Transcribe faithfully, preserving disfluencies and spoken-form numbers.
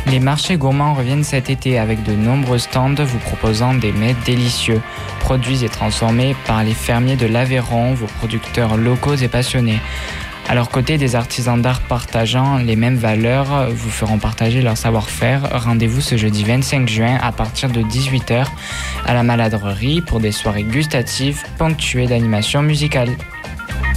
Les marchés gourmands reviennent cet été avec de nombreux stands vous proposant des mets délicieux, produits et transformés par les fermiers de l'Aveyron, vos producteurs locaux et passionnés. À leur côté, des artisans d'art partageant les mêmes valeurs vous feront partager leur savoir-faire. Rendez-vous ce jeudi vingt-cinq juin à partir de dix-huit heures à la Maladrerie pour des soirées gustatives ponctuées d'animations musicales.